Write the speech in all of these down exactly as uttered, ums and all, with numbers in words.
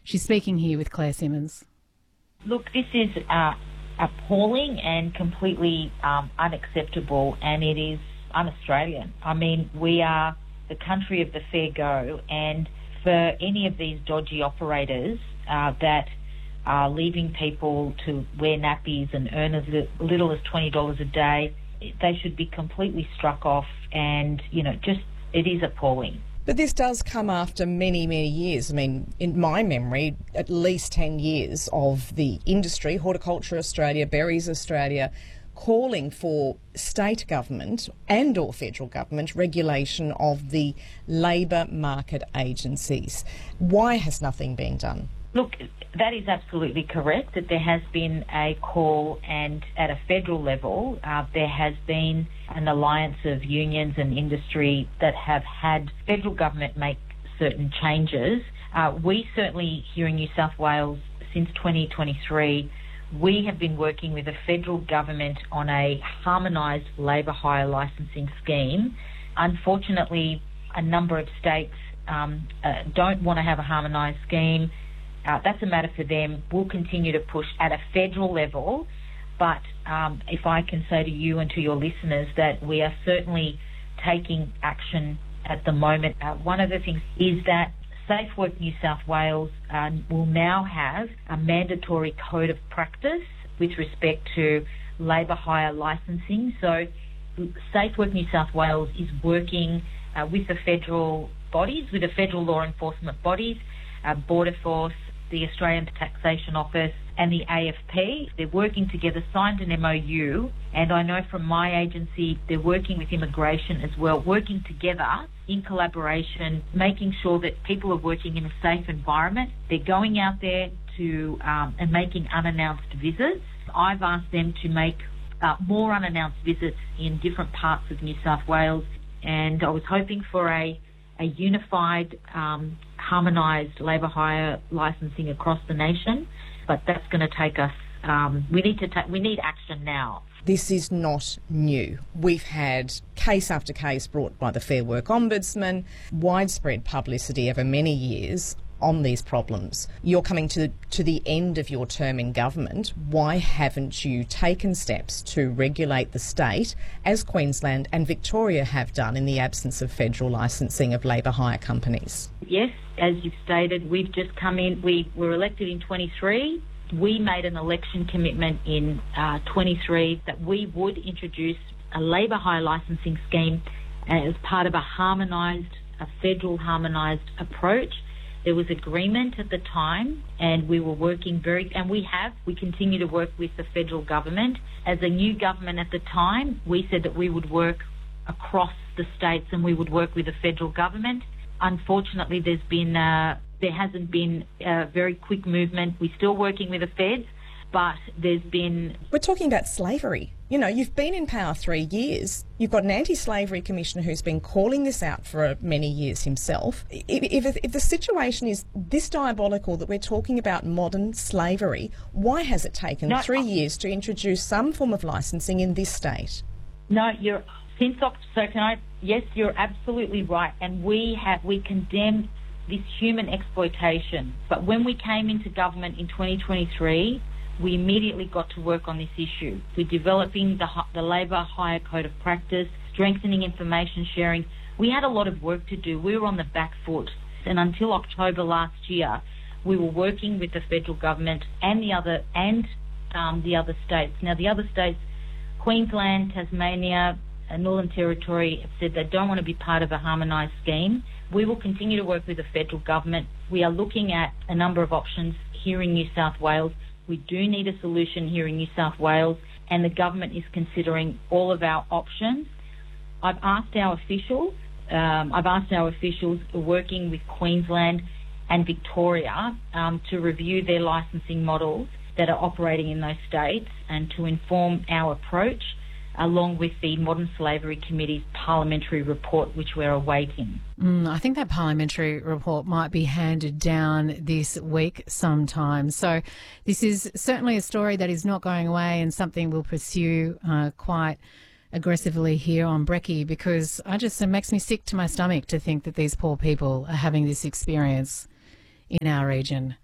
She's speaking here with Claire Simmons. Look, this is uh, appalling and completely um, unacceptable, and it is un-Australian. I mean, we are the country of the fair go, and for any of these dodgy operators uh, that are leaving people to wear nappies and earn as little as twenty dollars a day, they should be completely struck off, and, you know, just, it is appalling. But this does come after many, many years. I mean, in my memory, at least ten years of the industry, Horticulture Australia, Berries Australia, calling for state government and or federal government regulation of the labour market agencies. Why has nothing been done? Look, that is absolutely correct, that there has been a call, and at a federal level, uh, there has been an alliance of unions and industry that have had federal government make certain changes. Uh, we certainly, here in New South Wales, since twenty twenty-three, we have been working with the federal government on a harmonised labour hire licensing scheme. Unfortunately, a number of states um, uh, don't want to have a harmonised scheme. Uh, that's a matter for them. We'll continue to push at a federal level, but um, if I can say to you and to your listeners that we are certainly taking action at the moment. Uh, one of the things is that Safe Work New South Wales uh, will now have a mandatory code of practice with respect to labour hire licensing. So Safe Work New South Wales is working uh, with the federal bodies, with the federal law enforcement bodies, uh, Border Force, the Australian Taxation Office and the A F P. They're working together, signed an M O U, and I know from my agency they're working with immigration as well, working together in collaboration, making sure that people are working in a safe environment. They're going out there to um, and making unannounced visits. I've asked them to make uh, more unannounced visits in different parts of New South Wales, and I was hoping for a a unified, um, harmonised labour hire licensing across the nation, but that's going to take us. Um, we need to take. We need action now. This is not new. We've had case after case brought by the Fair Work Ombudsman, widespread publicity over many years on these problems. You're coming to to the end of your term in government. Why haven't you taken steps to regulate the state, as Queensland and Victoria have done in the absence of federal licensing of labour hire companies? Yes, as you've stated, we've just come in. We were elected in twenty-three. We made an election commitment in uh, twenty-three that we would introduce a labour hire licensing scheme as part of a harmonised, a federal harmonised approach. There was agreement at the time, and we were working very, and we have, we continue to work with the federal government. As a new government at the time, we said that we would work across the states and we would work with the federal government. Unfortunately, there's been, uh, there hasn't been a very quick movement. We're still working with the feds, but there's been... We're talking about slavery. You know, you've been in power three years. You've got an anti-slavery commissioner who's been calling this out for many years himself. If, if, if the situation is this diabolical that we're talking about modern slavery, why has it taken no, three years to introduce some form of licensing in this state? No, you're... Since so can I... Yes, you're absolutely right. And we have we condemn this human exploitation. But when we came into government in twenty twenty-three... we immediately got to work on this issue. We're developing the, the labour hire code of practice, strengthening information sharing. We had a lot of work to do. We were on the back foot. And until October last year, we were working with the federal government and the other and um, the other states. Now, the other states, Queensland, Tasmania, and Northern Territory, have said they don't want to be part of a harmonised scheme. We will continue to work with the federal government. We are looking at a number of options here in New South Wales. We do need a solution here in New South Wales, and the government is considering all of our options. I've asked our officials, um, I've asked our officials working with Queensland and Victoria um, to review their licensing models that are operating in those states and to inform our approach, along with the Modern Slavery Committee's parliamentary report, which we're awaiting. Mm, I think that parliamentary report might be handed down this week sometime. So this is certainly a story that is not going away and something we'll pursue uh, quite aggressively here on Brekkie, because I just, it makes me sick to my stomach to think that these poor people are having this experience in our region.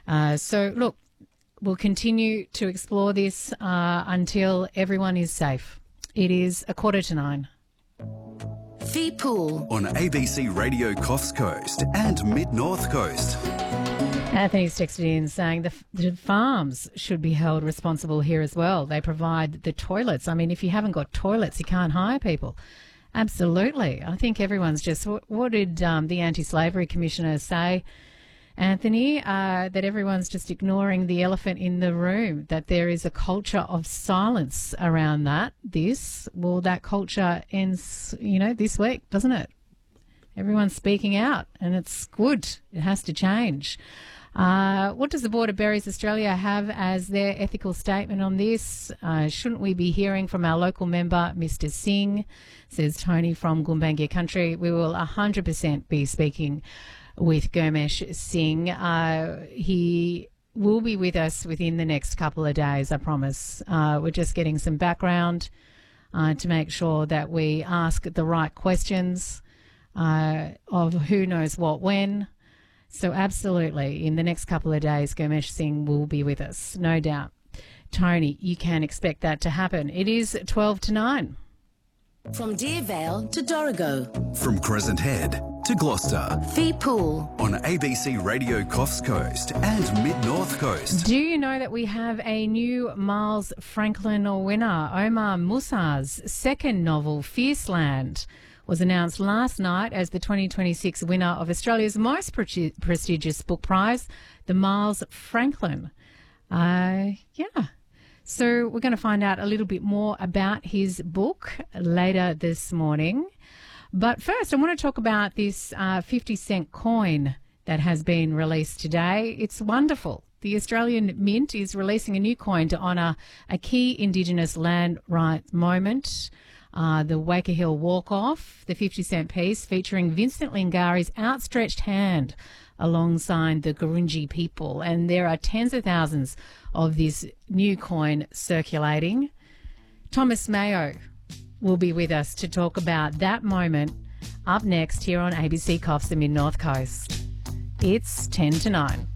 Uh, so, look, we'll continue to explore this uh, until everyone is safe. It is a quarter to nine. Fee Pool on A B C Radio Coffs Coast and Mid-North Coast. Anthony's texted in saying the, the farms should be held responsible here as well. They provide the toilets. I mean, if you haven't got toilets, you can't hire people. Absolutely. I think everyone's just... What, what did um, the Anti-Slavery Commissioner say, Anthony? Uh, that everyone's just ignoring the elephant in the room, that there is a culture of silence around that. This, well, that culture ends, you know, this week, doesn't it? Everyone's speaking out, and it's good. It has to change. Uh, what does the Board of Berries Australia have as their ethical statement on this? Uh, shouldn't we be hearing from our local member, Mister Singh, says Tony from Gumbaynggirr Country. We will one hundred percent be speaking with Gurmesh Singh. Uh, he will be with us within the next couple of days, I promise. Uh, we're just getting some background uh, to make sure that we ask the right questions uh, of who knows what when. So absolutely, in the next couple of days, Gurmesh Singh will be with us, no doubt. Tony, you can expect that to happen. It is twelve to nine. From Deervale to Dorrigo. From Crescent Head to Gloucester. Fee Pool on A B C Radio Coffs Coast and Mid-North Coast. Do you know that we have a new Miles Franklin winner? Omar Musa's second novel, Fierceland, was announced last night as the twenty twenty-six winner of Australia's most pre- prestigious book prize, the Miles Franklin. Uh, yeah. So we're going to find out a little bit more about his book later this morning. But first, I want to talk about this uh, fifty cent coin that has been released today. It's wonderful. The Australian Mint is releasing a new coin to honour a key Indigenous land rights moment. Uh, the Waker Hill Walk-Off, the fifty cent piece featuring Vincent Lingari's outstretched hand alongside the Gurindji people. And there are tens of thousands of this new coin circulating. Thomas Mayo will be with us to talk about that moment up next here on A B C Coffs, the Mid-North Coast. It's ten to nine.